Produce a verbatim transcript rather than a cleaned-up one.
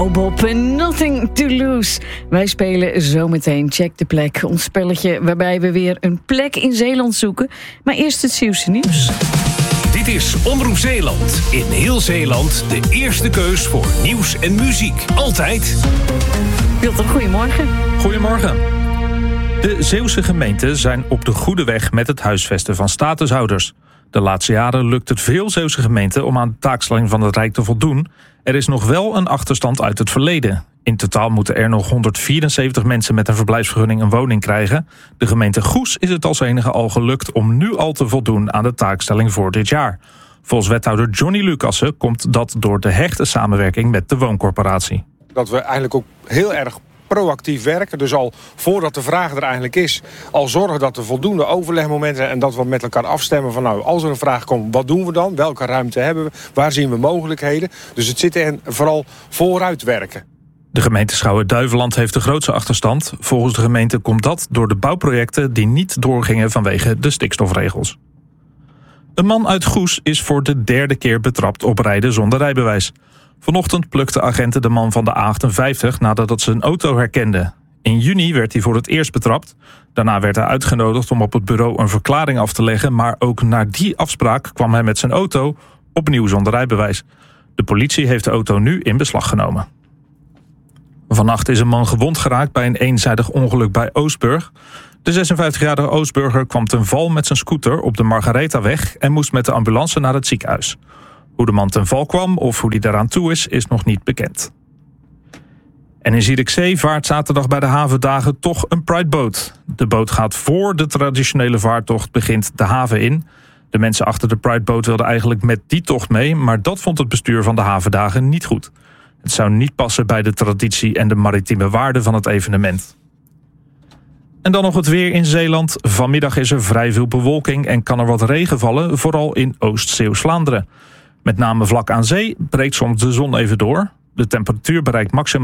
Bob en Nothing to Lose. Wij spelen zometeen Check de Plek. Ons spelletje waarbij we weer een plek in Zeeland zoeken. Maar eerst het Zeeuwse nieuws. Dit is Omroep Zeeland. In heel Zeeland de eerste keus voor nieuws en muziek. Altijd. Pilter, goedemorgen. Goedemorgen. De Zeeuwse gemeenten zijn op de goede weg met het huisvesten van statushouders. De laatste jaren lukt het veel Zeeuwse gemeenten om aan de taakstelling van het Rijk te voldoen. Er is nog wel een achterstand uit het verleden. In totaal moeten er nog honderdvierenzeventig mensen met een verblijfsvergunning een woning krijgen. De gemeente Goes is het als enige al gelukt om nu al te voldoen aan de taakstelling voor dit jaar. Volgens wethouder Johnny Lucassen komt dat door de hechte samenwerking met de wooncorporatie. Dat we eigenlijk ook heel erg proactief werken. Dus al voordat de vraag er eigenlijk is, al zorgen dat er voldoende overlegmomenten en dat we met elkaar afstemmen van nou, als er een vraag komt, wat doen we dan? Welke ruimte hebben we? Waar zien we mogelijkheden? Dus het zit er vooral vooruit werken. De gemeente Schouwen-Duiveland heeft de grootste achterstand. Volgens de gemeente komt dat door de bouwprojecten die niet doorgingen vanwege de stikstofregels. Een man uit Goes is voor de derde keer betrapt op rijden zonder rijbewijs. Vanochtend plukten agenten de man van de A achtenvijftig nadat het zijn auto herkende. In juni werd hij voor het eerst betrapt. Daarna werd hij uitgenodigd om op het bureau een verklaring af te leggen, maar ook na die afspraak kwam hij met zijn auto opnieuw zonder rijbewijs. De politie heeft de auto nu in beslag genomen. Vannacht is een man gewond geraakt bij een eenzijdig ongeluk bij Oostburg. De zesenvijftigjarige Oostburger kwam ten val met zijn scooter op de Margaretaweg en moest met de ambulance naar het ziekenhuis. Hoe de man ten val kwam of hoe die daaraan toe is, is nog niet bekend. En in Zierikzee vaart zaterdag bij de havendagen toch een Prideboot. De boot gaat voor de traditionele vaartocht begint de haven in. De mensen achter de Prideboot wilden eigenlijk met die tocht mee, maar dat vond het bestuur van de havendagen niet goed. Het zou niet passen bij de traditie en de maritieme waarde van het evenement. En dan nog het weer in Zeeland. Vanmiddag is er vrij veel bewolking en kan er wat regen vallen, vooral in Oost-Zeeuws-Vlaanderen. Met name vlak aan zee breekt soms de zon even door. De temperatuur bereikt maximaal